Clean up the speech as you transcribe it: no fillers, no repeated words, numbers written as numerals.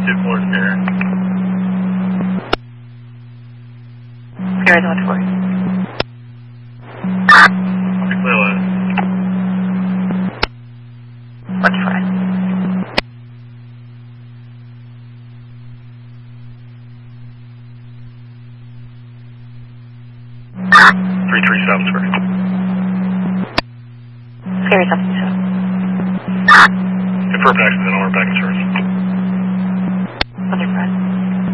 2-4 Sierra. Sierra 1-4. Clear load. 1-4. Square. Sierra 77. Confirm accident, we're back in service.